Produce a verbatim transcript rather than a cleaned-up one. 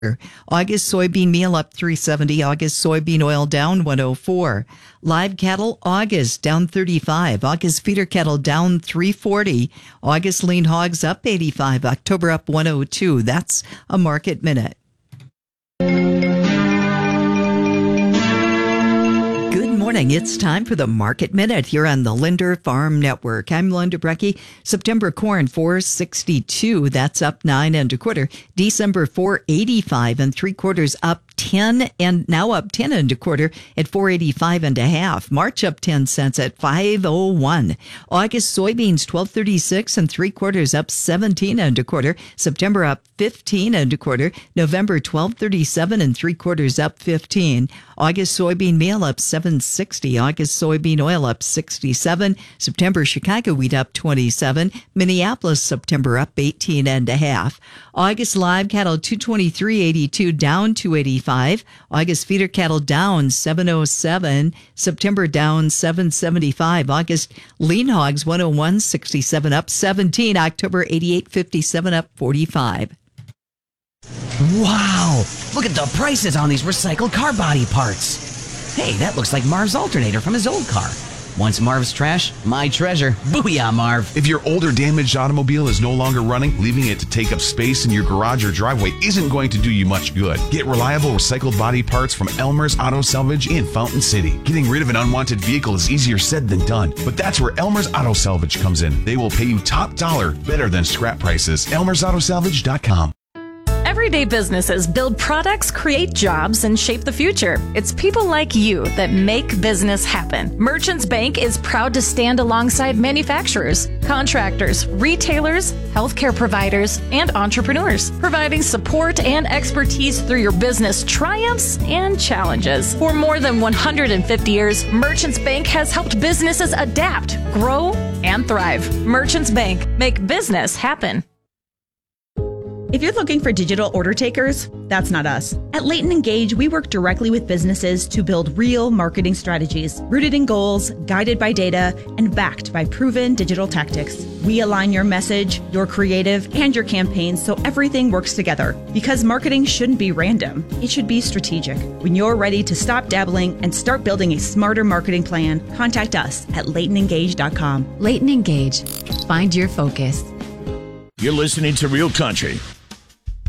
August soybean meal up three seventy. August soybean oil down one oh four. Live cattle August down thirty-five. August feeder cattle down three forty. August lean hogs up eighty-five. October up one oh two. That's a market minute. Good morning. It's time for the Market Minute here on the Linder Farm Network. I'm Linda Brecky. September corn four sixty-two. That's up nine and a quarter. December four eighty-five and three quarters, up ten and now up ten and a quarter at four eighty-five and a half. March up ten cents at five oh one. August soybeans twelve thirty-six and three quarters, up seventeen and a quarter. September up fifteen and a quarter. November twelve thirty-seven and three quarters, up fifteen. August soybean meal up seven sixty. August soybean oil up sixty-seven. September Chicago wheat up twenty-seven. Minneapolis September up eighteen and a half. August live cattle two twenty-three eighty-two, down two eighty-five. August feeder cattle down seven oh seven. September down seven seventy-five. August lean hogs one oh one sixty-seven, up seventeen. October eighty-eight fifty-seven, up forty-five. Wow! Look at the prices on these recycled car body parts. Hey, that looks like Marv's alternator from his old car. Once Marv's trash, my treasure. Booyah, Marv. If your older damaged automobile is no longer running, leaving it to take up space in your garage or driveway isn't going to do you much good. Get reliable recycled body parts from Elmer's Auto Salvage in Fountain City. Getting rid of an unwanted vehicle is easier said than done, but that's where Elmer's Auto Salvage comes in. They will pay you top dollar, better than scrap prices. elmers auto salvage dot com. Everyday businesses build products, create jobs, and shape the future. It's people like you that make business happen. Merchants Bank is proud to stand alongside manufacturers, contractors, retailers, healthcare providers, and entrepreneurs, providing support and expertise through your business triumphs and challenges. For more than one hundred fifty years, Merchants Bank has helped businesses adapt, grow, and thrive. Merchants Bank, make business happen. If you're looking for digital order takers, that's not us. At Leighton Engage, we work directly with businesses to build real marketing strategies, rooted in goals, guided by data, and backed by proven digital tactics. We align your message, your creative, and your campaigns so everything works together. Because marketing shouldn't be random, it should be strategic. When you're ready to stop dabbling and start building a smarter marketing plan, contact us at leighton engage dot com. Leighton Engage. Find your focus. You're listening to Real Country